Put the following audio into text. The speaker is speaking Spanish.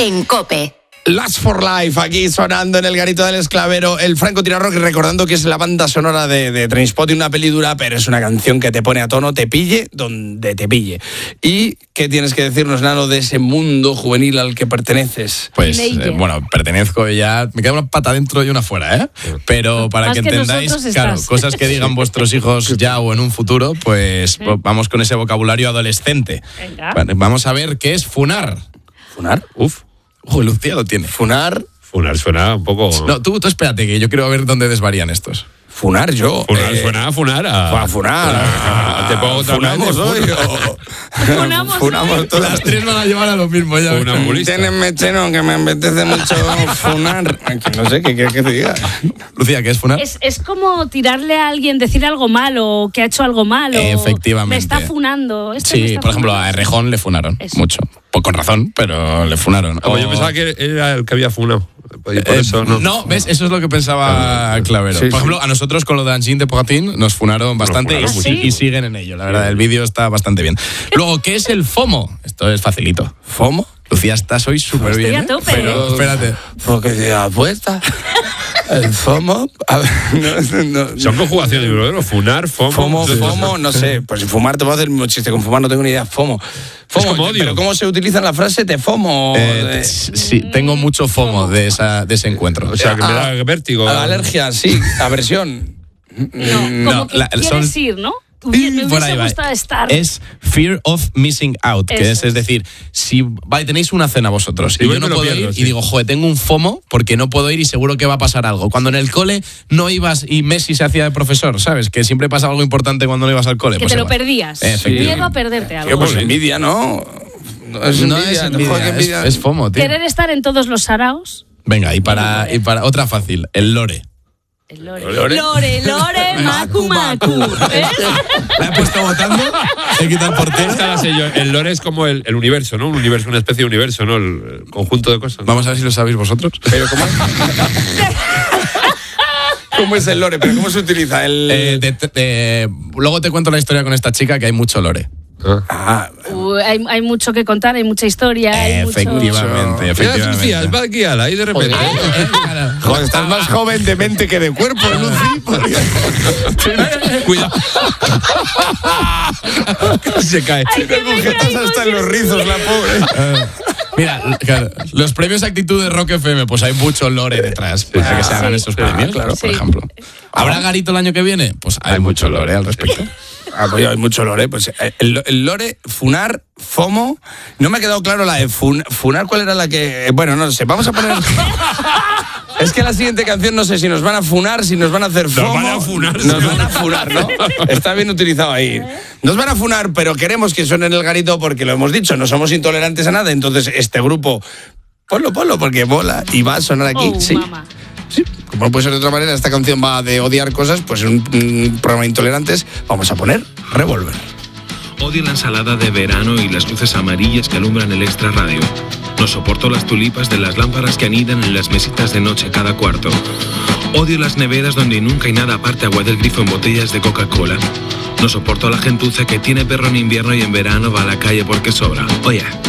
en COPE. Last for Life, aquí sonando en el Garito del Esclavero, el francotirador, recordando que es la banda sonora de Trainspotting, una peli dura, pero es una canción que te pone a tono, te pille donde te pille. ¿Y qué tienes que decirnos, Nano, de ese mundo juvenil al que perteneces? Pues, pertenezco ya, me queda una pata dentro y una fuera, ¿eh? Pero para Más que entendáis, claro, cosas que digan vuestros hijos ya o en un futuro, pues vamos con ese vocabulario adolescente. Vale, vamos a ver qué es funar. ¿Funar? Lucía lo tiene. Funar suena un poco... No, tú espérate, que yo quiero ver dónde desvarían estos. Funar yo. Suena a funar. A funar. Te pongo otra vez. Funamos todas. Las tres van a llevar a lo mismo ya. Ténenme cheno, que me apetece mucho funar. No sé, ¿qué quieres que te diga? Lucía, ¿qué es funar? Es como tirarle a alguien, decir algo malo, que ha hecho algo malo. Efectivamente. Me está funando. Sí, por ejemplo, a Errejón le funaron mucho. Pues con razón, pero le funaron. Yo pensaba que era el que había funado. Por eso no. ¿Ves? Eso es lo que pensaba Clavero. Sí, por ejemplo, a nosotros con lo de Angine de Pogatín nos funaron bastante y siguen en ello. La verdad, el vídeo está bastante bien. Luego, ¿qué es el FOMO? Esto es facilito. ¿FOMO? Lucía, estás hoy súper bien. Estoy a tope. Pero espérate. Porque te apuesta. El FOMO. Son conjugaciones, ¿no? Funar, FOMO. FOMO, no sé. Pues si fumar te puedo hacer un chiste. Con fumar no tengo ni idea. FOMO. Es como odio. ¿Pero cómo se utiliza en la frase? ¿Te FOMO? Sí, tengo mucho FOMO de ese encuentro. O sea, que me da vértigo. Alergia, sí. Aversión. Como que quieres ir, ¿no? Me hubiese gustado estar. Es fear of missing out, que es decir, si tenéis una cena vosotros y yo no puedo ir y digo, joder, tengo un FOMO porque no puedo ir y seguro que va a pasar algo. Cuando en el cole no ibas y Messi se hacía de profesor, ¿sabes? Que siempre pasa algo importante cuando no ibas al cole. Que te lo perdías. Miedo a perderte algo. Pues envidia, ¿no? No es envidia, es FOMO, tío. Querer estar en todos los saraos. Venga, y para otra fácil, el lore. El lore, macu. ¿Ves? ¿La he puesto votando? He quitado el portero. El lore es como el universo, ¿no? Un universo, una especie de universo, ¿no? El conjunto de cosas. Vamos a ver si lo sabéis vosotros. Pero ¿cómo es? ¿Cómo es el lore? ¿Pero cómo se utiliza? Luego te cuento la historia con esta chica, que hay mucho lore. Hay mucho que contar, hay mucha historia. Efectivamente. Lucía, va guiala ahí de repente. Joder, estás más joven de mente que de cuerpo, Lucy. Cuidado. Se cae. Tiene agujetas hasta en los rizos, la pobre. Mira, claro, los premios Actitud de Rock FM, pues hay mucho lore detrás para que se hagan estos premios, claro, por ejemplo. ¿Habrá Garito el año que viene? Pues hay mucho lore al respecto. Pues hay mucho lore. Pues el lore, funar, FOMO. No me ha quedado claro la de funar, ¿cuál era la que...? Bueno, no sé, vamos a poner... Es que la siguiente canción no sé si nos van a funar, si nos van a hacer FOMO. Nos van a funar, ¿no? Está bien utilizado ahí. Nos van a funar, pero queremos que suene en el Garito porque lo hemos dicho, no somos intolerantes a nada. Entonces este grupo, ponlo, porque mola y va a sonar aquí. Sí. Mama. Sí, como no puede ser de otra manera, esta canción va de odiar cosas, pues en un programa de intolerantes vamos a poner Revolver. Odio la ensalada de verano y las luces amarillas que alumbran el Extra Radio. No soporto las tulipas de las lámparas que anidan en las mesitas de noche cada cuarto. Odio las neveras donde nunca hay nada aparte agua del grifo en botellas de Coca-Cola. No soporto a la gentuza que tiene perro en invierno y en verano va a la calle porque sobra. Oye,